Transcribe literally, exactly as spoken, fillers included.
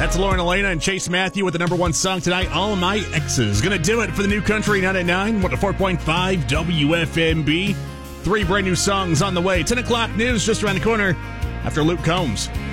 That's Lauren Elena and Chase Matthew with the number one song tonight, All My Exes. Gonna do it for the new country ninety-nine, one oh four point five W F M B. Three brand new songs on the way. ten o'clock news just around the corner after Luke Combs.